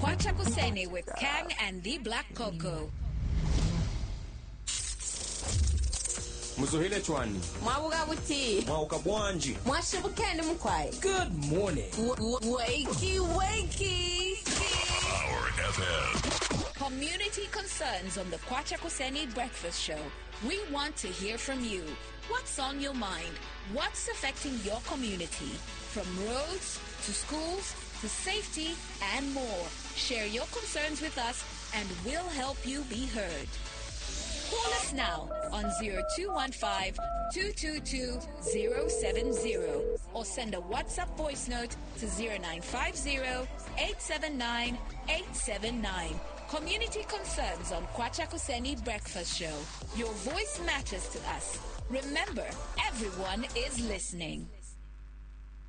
Kwacha Kuseni with Kang and the Black Cocoa. Muzuhile chwani. Mwabuga buti. Mwauka bwanji. Mwashibukeni mkwai. Good morning. Wakey, wakey. Power FM. Community concerns on the Kwacha Kuseni Breakfast Show. We want to hear from you. What's on your mind? What's affecting your community? From roads to schools to safety and more. Share your concerns with us and we'll help you be heard. Call us now on 0215-222-070 or send a WhatsApp voice note to 0950-879-879. Community concerns on Kwacha Kuseni Breakfast Show. Your voice matters to us. Remember, everyone is listening.